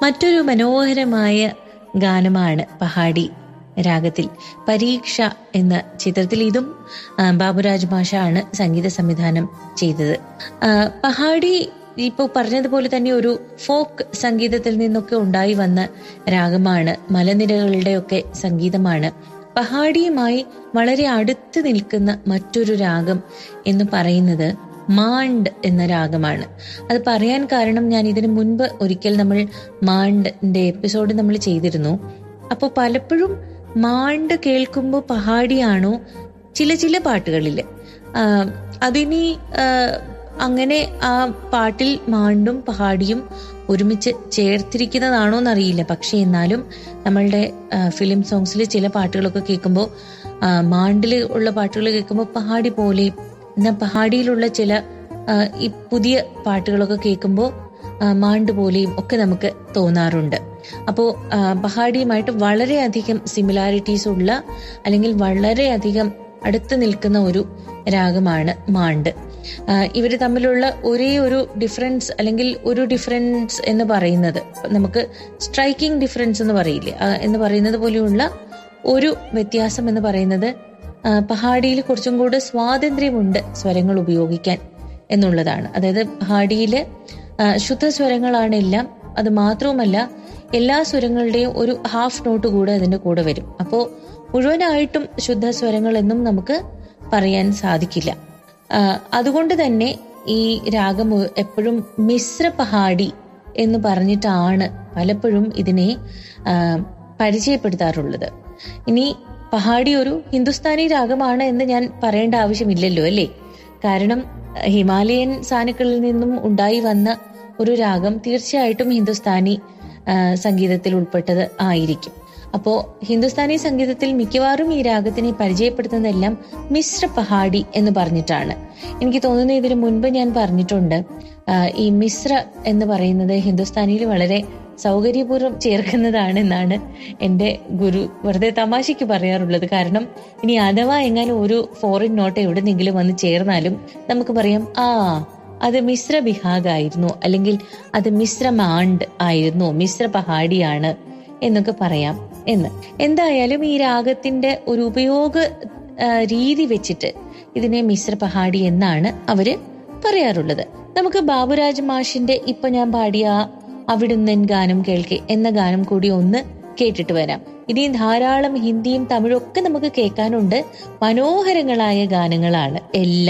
മറ്റൊരു മനോഹരമായ ഗാനമാണ് പഹാഡി രാഗത്തിൽ പരീക്ഷ എന്ന ചിത്രത്തിൽ. ഇതും ബാബുരാജ് മാഷാണ് സംഗീത സംവിധാനം ചെയ്തത്. പഹാഡി ഇപ്പോൾ പറഞ്ഞതുപോലെ തന്നെ ഒരു ഫോക്ക് സംഗീതത്തിൽ നിന്നൊക്കെ ഉണ്ടായി വന്ന രാഗമാണ്, മലനിരകളുടെയൊക്കെ സംഗീതമാണ്. പഹാഡിയുമായി വളരെ അടുത്ത് നിൽക്കുന്ന മറ്റൊരു രാഗം എന്ന് പറയുന്നത് മാണ്ട് എന്ന രാഗമാണ്. അത് പറയാൻ കാരണം, ഞാൻ ഇതിനു മുൻപ് ഒരിക്കൽ നമ്മൾ മാണ്ടിന്റെ എപ്പിസോഡ് നമ്മൾ ചെയ്തിരുന്നു. അപ്പോൾ പലപ്പോഴും മാണ്ട് കേൾക്കുമ്പോൾ പഹാഡിയാണോ ചില പാട്ടുകളിൽ, അതിനി അങ്ങനെ ആ പാട്ടിൽ മാണ്ടും പഹാഡിയും ഒരുമിച്ച് ചേർത്തിരിക്കുന്നതാണോ എന്നറിയില്ല. പക്ഷെ എന്നാലും നമ്മളുടെ ഫിലിം സോങ്സിൽ ചില പാട്ടുകളൊക്കെ കേൾക്കുമ്പോൾ, മാണ്ടിൽ ഉള്ള പാട്ടുകൾ കേൾക്കുമ്പോൾ പഹാഡി പോലെ, എന്നാൽ പഹാഡിയിലുള്ള ചില ഈ പുതിയ പാട്ടുകളൊക്കെ കേൾക്കുമ്പോൾ മാണ്ട് പോലെയും ഒക്കെ നമുക്ക് തോന്നാറുണ്ട്. അപ്പോൾ പഹാഡിയുമായിട്ട് വളരെയധികം സിമിലാരിറ്റീസ് ഉള്ള, അല്ലെങ്കിൽ വളരെയധികം അടുത്ത് നിൽക്കുന്ന ഒരു രാഗമാണ് മാണ്ട്. ഇവര് തമ്മിലുള്ള ഒരേ ഒരു ഡിഫറൻസ്, അല്ലെങ്കിൽ ഒരു ഡിഫറൻസ് എന്ന് പറയുന്നത്, നമുക്ക് സ്ട്രൈക്കിംഗ് ഡിഫറൻസ് എന്ന് പറയില്ലേ, എന്ന് പറയുന്നത് പോലെയുള്ള ഒരു വ്യത്യാസം എന്ന് പറയുന്നത്, പഹാഡിയിൽ കുറച്ചും കൂടെ സ്വാതന്ത്ര്യമുണ്ട് സ്വരങ്ങൾ ഉപയോഗിക്കാൻ എന്നുള്ളതാണ്. അതായത് പഹാഡിയില് ശുദ്ധസ്വരങ്ങളാണ് എല്ലാം. അത് മാത്രവുമല്ല, എല്ലാ സ്വരങ്ങളുടെയും ഒരു ഹാഫ് നോട്ട് കൂടെ അതിന്റെ കൂടെ വരും. അപ്പോൾ മുഴുവനായിട്ടും ശുദ്ധസ്വരങ്ങൾ എന്നും നമുക്ക് പറയാൻ സാധിക്കില്ല. അതുകൊണ്ട് തന്നെ ഈ രാഗം എപ്പോഴും മിശ്ര പഹാഡി എന്ന് പറഞ്ഞിട്ടാണ് പലപ്പോഴും ഇതിനെ പരിചയപ്പെടുത്താറുള്ളത്. ഇനി പഹാഡി ഒരു ഹിന്ദുസ്ഥാനി രാഗമാണ് എന്ന് ഞാൻ പറയേണ്ട ആവശ്യമില്ലല്ലോ, അല്ലേ? കാരണം ഹിമാലയൻ സാനുക്കളിൽ നിന്നും ഉണ്ടായി വന്ന ഒരു രാഗം തീർച്ചയായിട്ടും ഹിന്ദുസ്ഥാനി സംഗീതത്തിൽ ഉൾപ്പെട്ടത് ആയിരിക്കും. അപ്പോ ഹിന്ദുസ്ഥാനി സംഗീതത്തിൽ മിക്കവാറും ഈ രാഗത്തിനെ പരിചയപ്പെടുത്തുന്നതെല്ലാം മിശ്ര പഹാഡി എന്ന് പറഞ്ഞിട്ടാണ്. എനിക്ക് തോന്നുന്നു ഇതിനു മുൻപ് ഞാൻ പറഞ്ഞിട്ടുണ്ട്, ഈ മിശ്ര എന്ന് പറയുന്നത് ഹിന്ദുസ്ഥാനിയിൽ വളരെ സൗകര്യപൂർവ്വം ചേർക്കുന്നതാണ് എന്നാണ് എൻ്റെ ഗുരു വെറുതെ തമാശയ്ക്ക് പറയാറുള്ളത്. കാരണം ഇനി അഥവാ എങ്ങാനും ഒരു ഫോറിൻ നോട്ട് എവിടെന്നെങ്കിലും വന്ന് ചേർന്നാലും നമുക്ക് പറയാം, അത് മിശ്ര ബിഹാഗ് ആയിരുന്നു, അല്ലെങ്കിൽ അത് മിശ്ര മാണ്ട് ആയിരുന്നു, മിശ്ര പഹാഡിയാണ് എന്നൊക്കെ പറയാം എന്ന്. എന്തായാലും ഈ രാഗത്തിന്റെ ഒരു ഉപയോഗ രീതി വെച്ചിട്ട് ഇതിനെ മിശ്ര പഹാഡി എന്നാണ് അവര് പറയാറുള്ളത്. നമുക്ക് ബാബുരാജ് മാഷിന്റെ ഇപ്പൊ ഞാൻ പാടിയ അവിടുന്നൻ ഗാനം കേൾക്കെ എന്ന ഗാനം കൂടി ഒന്ന് കേട്ടിട്ട് വരാം. ഇനിയും ധാരാളം ഹിന്ദിയും തമിഴും ഒക്കെ നമുക്ക് കേൾക്കാനുണ്ട്. മനോഹരങ്ങളായ ഗാനങ്ങളാണ് എല്ലാം.